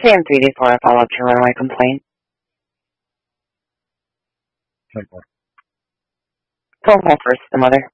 Sam 3D4, I follow up to runaway complaint. Take one. Phone call first, the mother.